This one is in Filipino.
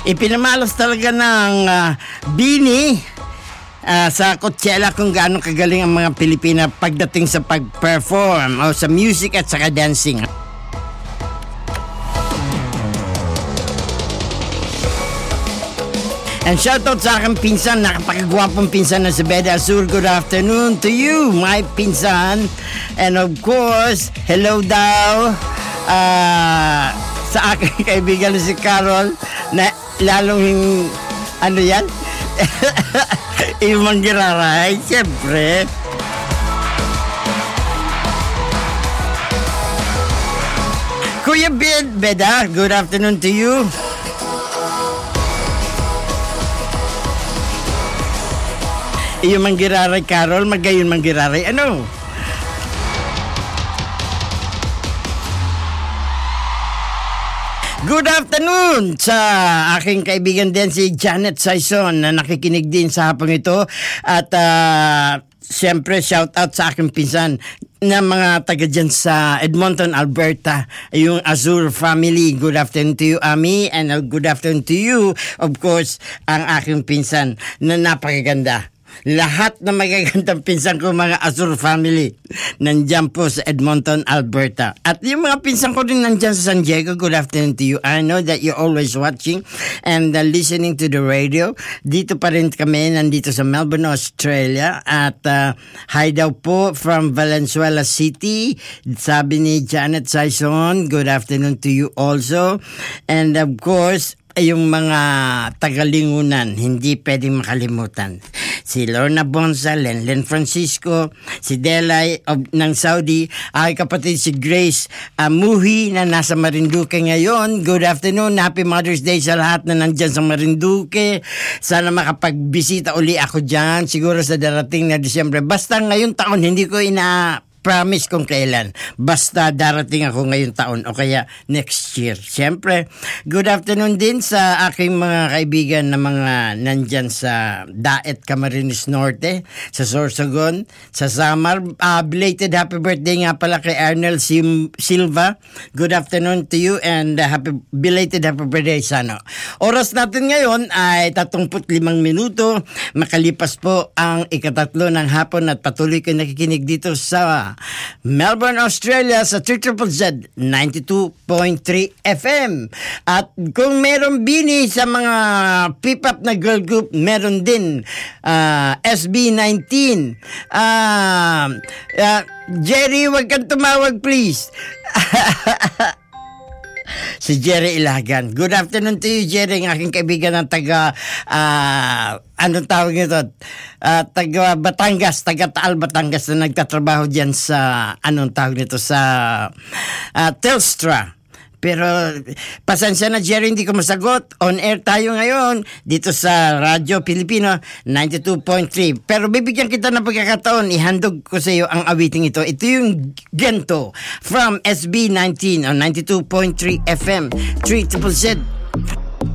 Ipinamalas talaga ng Bini sa Coachella kung gaano kagaling ang mga Pilipina pagdating sa pag-perform o sa music at saka dancing. And shoutout sa aking pinsan, napakagwapong pinsan na si Beda Azur. Good afternoon to you, my pinsan. And of course, hello daw sa aking kaibigan na si Carol na lalong ano yan? Imang giraray, siyempre. Kuya Beda, good afternoon to you. Iyo manggiraray, Carol, magayon manggiraray. Ano? Good afternoon sa aking kaibigan din si Janet Saison na nakikinig din sa hapong ito. At siyempre shout out sa aking pinsan na mga taga dyan sa Edmonton, Alberta, yung Azur family. Good afternoon to you, Ami, and good afternoon to you, of course, ang aking pinsan na napakaganda. Lahat na magagandang pinsan ko, mga Azur family, nandyan po sa Edmonton, Alberta. At yung mga pinsan ko rin nandyan sa San Diego, good afternoon to you. I know that you're always watching and listening to the radio. Dito pa rin kami, nandito sa Melbourne, Australia. At hi daw po from Valenzuela City. Sabi ni Janet Saison, good afternoon to you also. And of course, yung mga tagalingunan, hindi pwedeng makalimutan. Si Lorna Bonsa, Lenlen Francisco, si Delay ng Saudi, ay kapatid si Grace Muhi na nasa Marinduque ngayon. Good afternoon, happy Mother's Day sa lahat na nandyan sa Marinduque. Sana makapagbisita uli ako dyan, siguro sa darating na Disyembre. Basta ngayon taon, hindi ko promise kung kailan. Basta darating ako ngayong taon o kaya next year. Siyempre, good afternoon din sa aking mga kaibigan na mga nandyan sa Daet, Camarines Norte, sa Sorsogon, sa Samar. Belated happy birthday nga pala kay Arnel Silva. Good afternoon to you and belated happy birthday sana. Oras natin ngayon ay 35 minuto. Makalipas po ang ikatatlo ng hapon at patuloy ko nakikinig dito sa Melbourne, Australia sa ZZZ 92.3 FM. At kung meron Bini sa mga P-pop na girl group, meron din SB19. Jerry, wag kang tumawag please. Si Jerry Ilagan. Good afternoon to you, Jerry, ang aking kaibigan ng taga anong tawag nito? Taga Batangas, taga Taal Batangas na nagtatrabaho diyan sa anong tawag nito sa Telstra. Pero pasensya na, Jerry, hindi ko masagot. On air tayo ngayon dito sa Radyo Pilipino 92.3. Pero bibigyan kita ng pagkakataon, ihandog ko sa iyo ang awiting ito. Ito yung Gento from SB19 on 92.3 FM 3ZZZ.